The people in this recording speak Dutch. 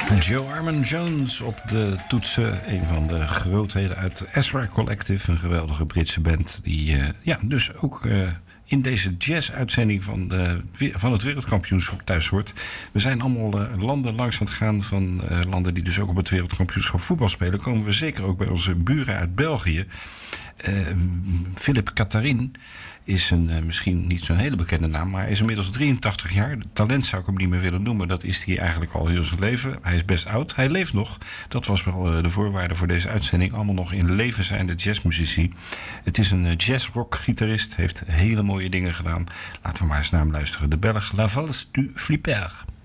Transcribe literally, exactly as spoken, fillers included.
Joe Armon-Jones op de toetsen. Een van de grootheden uit Ezra Collective. Een geweldige Britse band. Die uh, ja, dus ook uh, in deze jazz-uitzending van, de, van het wereldkampioenschap thuis hoort. We zijn allemaal uh, landen langs aan het gaan. Van uh, landen die dus ook op het wereldkampioenschap voetbal spelen. Komen we zeker ook bij onze buren uit België. Uh, Philippe Catharin is een, uh, misschien niet zo'n hele bekende naam, maar hij is inmiddels drieëntachtig jaar. Talent zou ik hem niet meer willen noemen. Dat is hij eigenlijk al heel zijn leven. Hij is best oud. Hij leeft nog. Dat was wel uh, de voorwaarde voor deze uitzending. Allemaal nog in leven zijnde jazzmuzici. Het is een uh, jazzrock-gitarist. Heeft hele mooie dingen gedaan. Laten we maar eens naar hem luisteren. De Belg La Valse du Flipper.